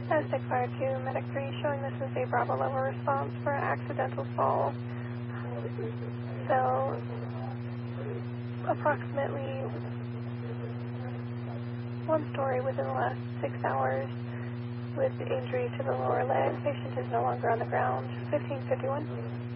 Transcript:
Aztec Fire 2, Medic 3, showing this is a Bravo level response for an accidental fall. So, approximately one story within the last 6 hours with injury to the lower leg. Patient is no longer on the ground. 1551.